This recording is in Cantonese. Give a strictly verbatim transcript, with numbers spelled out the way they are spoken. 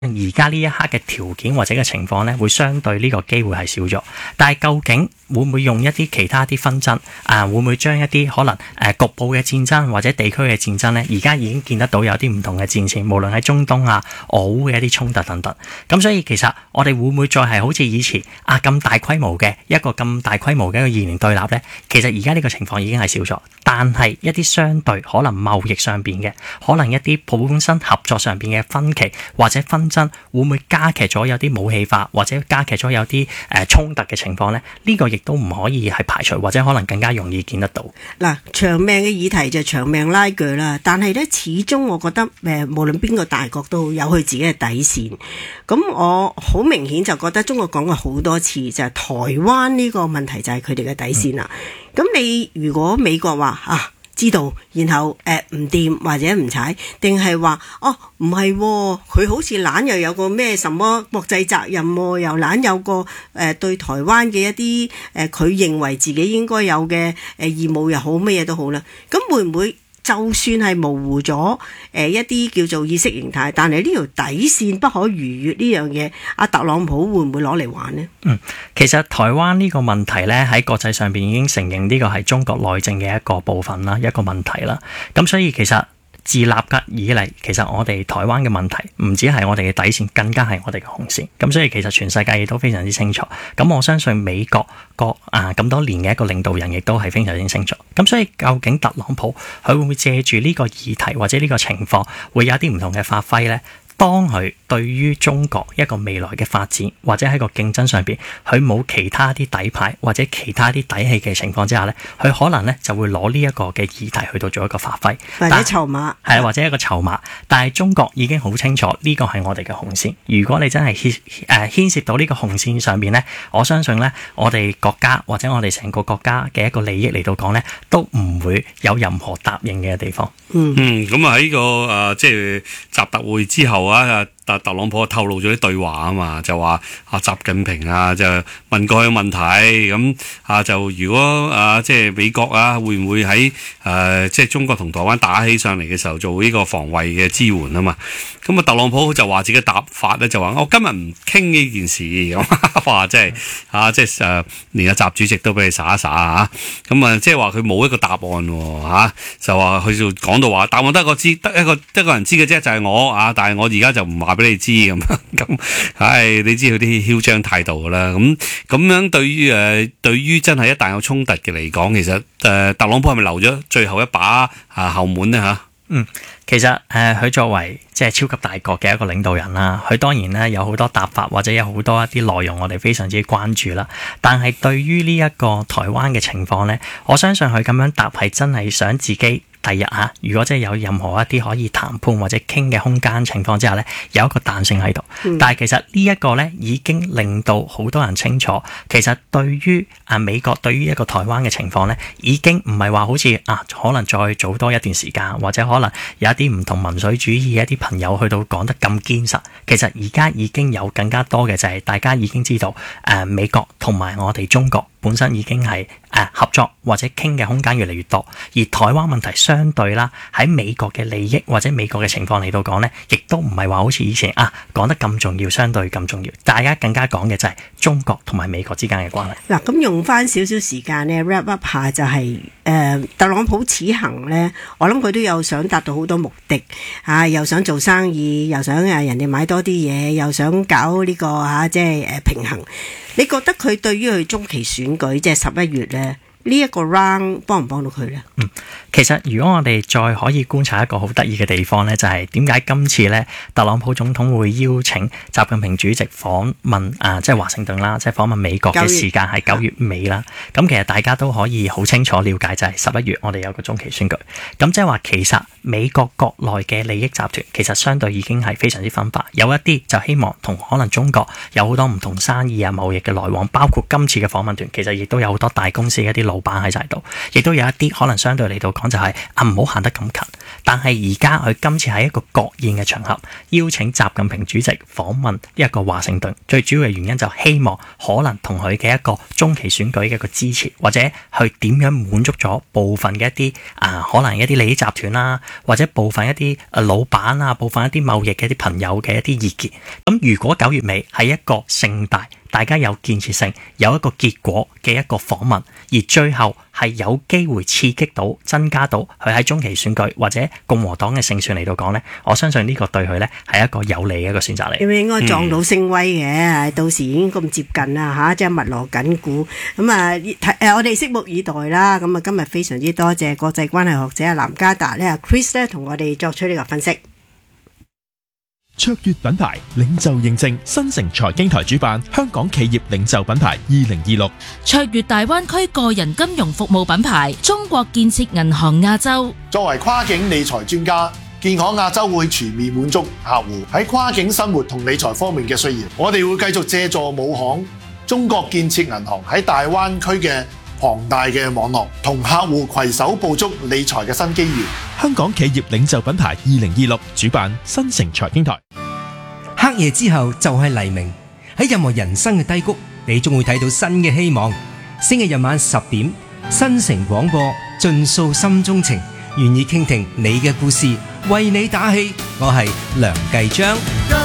而家呢一刻嘅條件或者嘅情況呢，會相對呢個機會係少咗。但係究竟會唔會用一啲其他啲紛爭啊？會唔會將一啲可能誒、呃、局部嘅戰爭或者地區嘅戰爭呢？而家已經見得到有啲唔同嘅戰線，無論喺中東啊、俄烏嘅一啲衝突等等。咁所以其實我哋會唔會再係好似以前啊咁大規模嘅一個咁大規模嘅一個二元對立呢？其實而家呢個情況已經係少咗，但係一啲相對可能貿易上邊嘅，可能一啲本身合作上邊嘅分歧或者紛爭，會唔會加劇咗有啲武器化或者加劇咗有啲誒衝突嘅情況呢？呢、呢個亦都唔可以係排除，或者可能更加容易見得到。 嗱，長命嘅議題就長命拉鋸啦，但係咧始終我覺得誒、呃，無論邊個大國都有佢自己嘅底線。咁我好明顯就覺得中國講過好多次，就係、是、台灣呢個問題就係佢哋嘅底線啦。咁、嗯、你如果美國話啊，知道，然後誒唔掂或者唔踩，定係話哦唔係，佢、哦、好似懶又有個咩什麼國際責任、哦，又懶有個誒、呃、對台灣嘅一啲誒佢認為自己應該有嘅誒義務又好，乜嘢都好啦。咁會唔會就算係模糊咗誒、呃、一啲叫做意識形態，但係呢條底線不可逾越呢樣嘢，阿特朗普會唔會攞嚟玩呢？ 嗯，其實台灣呢個問題呢，喺國際上邊已經承認呢個係中國內政嘅一個部分啦，一個問題啦。咁所以其實自立格以嚟，其實我哋台灣嘅問題唔止係我哋嘅底線，更加係我哋嘅紅線。咁所以其實全世界亦都非常之清楚。咁我相信美國國啊咁多年嘅一個領導人亦都係非常之清楚。咁所以究竟特朗普佢會唔會借住呢個議題或者呢個情況，會有啲唔同嘅發揮呢？當佢對於中國一個未來嘅發展或者喺個競爭上邊，佢冇其他啲底牌或者其他啲底氣嘅情況之下呢，佢可能呢就會攞呢一個嘅議題去到做一個發揮， 或者籌碼， 係或者一個籌碼。但係中國已經好清楚呢個係我哋嘅紅線。如果你真係牽誒牽涉到呢個紅線上邊呢，我相信呢，我哋國家或者我哋成個國家嘅一個利益嚟到講呢，都唔會有任何答應嘅地方。 嗯，咁啊喺個誒即係習特會之後啊，特特朗普透露咗啲對話啊嘛，就話啊習近平啊就問過佢問題，咁啊就如果啊即係美國啊會唔會喺誒即係中國同台灣打起上嚟嘅時候做呢個防衛嘅支援啊嘛，咁啊特朗普就話自己答法咧就話我今日唔傾呢件事咁，哇即係啊即係誒連阿習主席都俾你耍一耍啊，咁啊即係話佢冇一個答案喎嚇，就話佢就講到話答案得一個知得一個一個人知嘅啫，就係我啊，但係我而家就唔話俾你知咁，咁唉你知佢啲囂張態度噶啦，咁咁樣對於誒對於真係一旦有衝突嘅嚟講，其實誒、呃、特朗普係咪留咗最後一把啊後門呢？嚇？ 嗯，其實誒佢、呃、作為即係超級大國嘅一個領導人啦，佢當然咧有好多答法或者有好多一啲內容我哋非常之關注啦。但係對於呢一個台灣嘅情況咧，我相信佢咁樣答係真係想自己。第日嚇，如果即係有任何一啲可以談判或者傾嘅空間情況之下呢，有一個彈性喺度。嗯、但係其實呢一個呢，已經令到好多人清楚，其實對於啊美國對於一個台灣嘅情況呢，已經唔係話好似啊可能再早多一段時間，或者可能有一啲唔同民粹主義嘅一啲朋友去到講得咁堅實。其實而家已經有更加多嘅就係大家已經知道誒、啊、美國同埋我哋中國本身已經係誒、啊、合作或者傾嘅空間越嚟越多，而台灣問題相對啦，喺美國嘅利益或者美國嘅情況嚟到講呢，亦都唔係話好似以前啊講得咁重要，相對咁重要。大家更加講嘅就係中國同埋美國之間嘅關係。 嗱，咁用翻少少時間呢 wrap up 下就係、是、誒、呃、特朗普此行呢，我諗佢都有想達到好多目的啊，又想做生意，又想啊人哋買多啲嘢，又想搞呢、這個啊即係誒平衡。你覺得佢對於佢中期選舉即係十一月呢？呢一個 round 幫唔幫到佢呢？ 嗯，其實如果我哋再可以觀察一個好得意嘅地方呢，就係點解今次呢特朗普總統會邀請習近平主席訪問啊，即係華盛頓啦，即係訪問美國嘅時間係九月尾啦。咁其實大家都可以好清楚了解，就係十一月我哋有個中期選舉。咁即係話其實美國國內嘅利益集團其實相對已經係非常之分化，有一啲就希望同可能中國有好多唔同生意啊、貿易嘅來往，包括今次嘅訪問團其實亦都有好多大公司嘅一啲老闆喺晒度，亦都有一啲可能相對嚟到講就係啊唔好行得咁近。但係而家佢今次喺一個國宴嘅場合，邀請習近平主席訪問一個華盛頓，最主要嘅原因就希望可能同佢嘅一個中期選舉嘅一個支持，或者去點樣滿足咗部分嘅一啲啊可能一啲利益集團啦，或者部分一啲誒老闆啊，部分一啲貿易嘅一啲朋友嘅一啲意見。咁如果九月尾係一個盛大，大家有建設性，有一個結果嘅一個訪問，而最後係有機會刺激到、增加到佢喺中期選舉或者共和黨嘅勝算嚟到講呢，我相信呢個對佢呢係一個有利嘅一個選擇嚟。 應該撞到聲威嘅，嗯、到時已經咁接近啦嚇，即係密鑼緊鼓。咁啊，誒我哋拭目以待啦。咁啊，今日非常之多謝國際關係學者藍家達咧，Chris 咧同我哋作出呢個分析。 卓越品牌領袖認證，新城財經台主辦香港企業領袖品牌二零二六。 卓越大灣區個人金融服務品牌中國建設銀行亞洲。 作為跨境理財專家，建行亞洲會全面滿足客戶喺跨境生活同理財方面嘅需要。我哋會繼續借助母行中國建設銀行喺大灣區嘅龐大嘅網絡，同客戶攜手捕捉理財嘅新機遇。 香港企業領袖品牌二零二六主辦新城財經台。 黑夜之後就係黎明，喺任何人生嘅低谷，你終會睇到新嘅希望。星期日晚十點，新城廣播盡訴心中情，願意傾聽你嘅故事，為你打氣。我係梁繼章。